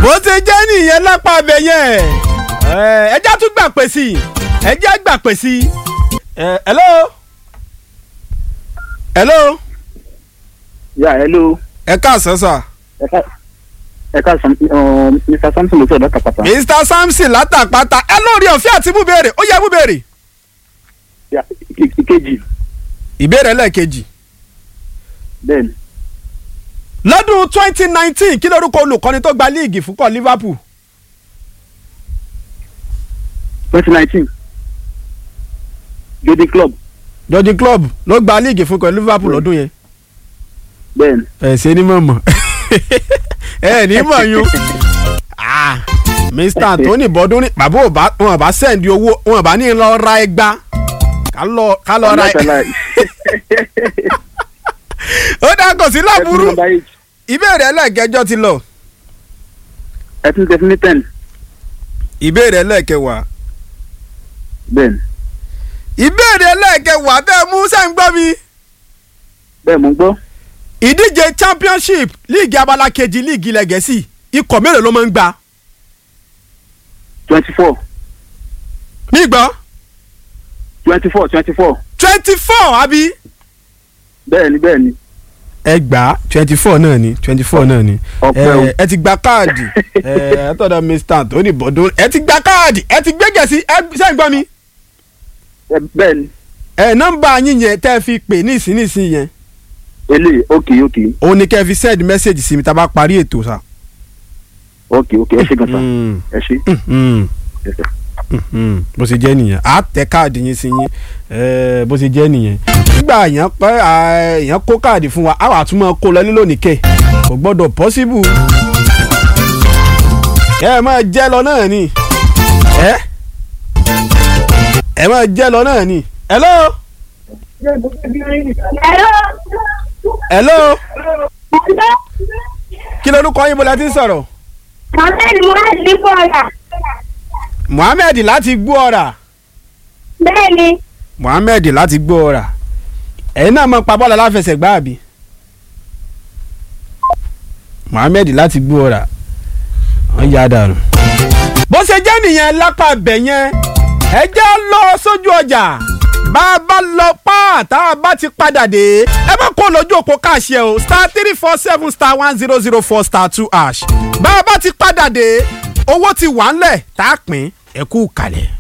bó ṣe jẹ́ nìyẹn lápá abẹ yẹn ẹjá tún gbà pè sí ẹjá gbà pè sí hello. hello. hello. ẹ káàsán sà. ẹ káàsán Mr. Samson ló sọ̀rọ̀ látàpátá. Mr. Samson látàpátá ẹ lórí ọ̀fẹ́ àti mú béèrè ó yẹ mú béèrè. ìkejì. ìbéèrè lẹ́ẹ̀kejì. bẹ́ẹ̀ni. lọ́dún 2019 kí lórúkọ olùkọ́ni tó gba líìgì fún kọ́ Liverpool. 2019 Jurgen Klopp ló gba líìgì fún kọ́ Liverpool lọ́dún yẹn. bẹ́ẹ̀ni. ẹ ṣe ni mọ̀ ẹ ní mọ̀ yún Mr. Anthony bọ́dún ní bàbá wọn bá sẹ́ndì owó wọn bá ní lọ ra ẹgbá ká lọ ra ó dá kò sí láburú ìbéèrè ẹlẹ́ẹ̀kẹjọ ti lọ. ẹ tún tẹ fún ní 10. ìbéèrè ẹlẹ́ẹ̀kẹwàá. bẹ́ẹ̀ni. ìbéèrè ẹlẹ́ẹ̀kẹwàá tẹ́ mú sẹ́ń gbọ́ mi. bẹ́ẹ̀ mo ń gbọ́. ìdíje championship líìgì abala kejì líìgì ilẹ̀ Gẹ̀ẹ́sì ikọ̀ mélòó ló máa ń gbà. 24. nígbà. 24. 24 àbí. bẹ́ẹ̀ni. ẹ gbà 24 náà ni 24 náà ni. ẹ ti gba káàdì ẹ tọ́da Mr. Anthony bọ́dún ẹ ti gba káàdì ẹ ti gbẹ́gẹ̀ sí ẹ sẹ́yìn gbọ́ mi. bẹ́ẹ̀ni. nọ́mbà yín yẹn tẹ́ fi pè nísìnyí yẹn. eléyìí ok. òun ni kẹ́ fi send message sí mi tá a bá parí ètò sa. ok ẹ ṣe gan sa ẹ ṣe. bó ṣe jẹ́ nìyẹn á tẹ káàdì yín sí yín bó ṣe jẹ́ nìyẹn nígbà èèyàn kó káàdì fún wa á wà tún máa kó lọ nílò níkẹ́ kò gbọ́dọ̀ possible ẹ máa jẹ́ lọ náà ni ẹ máa jẹ́ lọ náà ni. hello. kí lorúkọ yín bó la ti ń sọ̀rọ̀. Mohammed láti Gbóọ̀rà. bẹ́ẹ̀ni. Mohammed láti Gbóọ̀rà. ẹ̀yin náà mọ̀ pa bọ́ọ̀lù aláfẹsẹ̀gbá àbí. Mohammed láti Gbóọ̀rà. wọ́n yá dànù. bó ṣe jẹ́ nìyẹn lápá bẹ̀ yẹn ẹ jẹ́ lọ sójú ọjà bá a bá lọ pa tá a bá ti padà dé ẹ bá kó lójú òpó káàṣì ẹ o *347 *1004 *2#. bá a bá ti padà dé owó ti wà ńlẹ̀ tá a pín ẹ kú kalẹ̀.